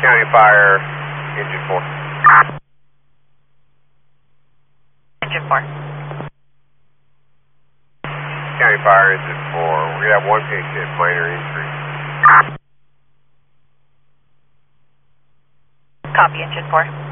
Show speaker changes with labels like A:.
A: County Fire, engine 4.
B: Engine 4.
A: County Fire, engine 4. We have one patient, minor injury.
B: Copy, engine 4.